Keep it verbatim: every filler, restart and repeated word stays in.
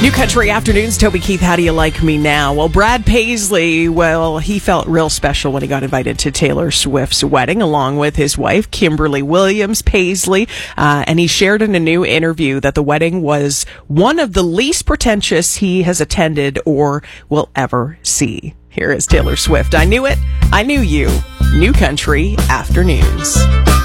New Country Afternoons, Toby Keith, how do you like me now? Well, Brad Paisley, well, he felt real special when he got invited to Taylor Swift's wedding along with his wife, Kimberly Williams Paisley. Uh, and he shared in a new interview that the wedding was one of the least pretentious he has attended or will ever see. Here is Taylor Swift. I knew it. I knew you. New Country Afternoons.